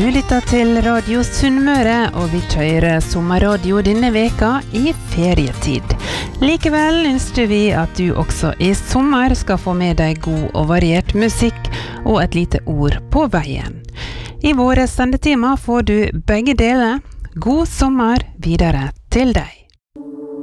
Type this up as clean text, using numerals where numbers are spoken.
lytter til Radio Sunnmøre, og vi kjører sommerradio denne veka i ferietid. Likevel ønsker vi at du også i sommer skal få med deg god og variert musikk og et lite ord på veien. I våre sendetema får du begge deler. God sommer videre til deg.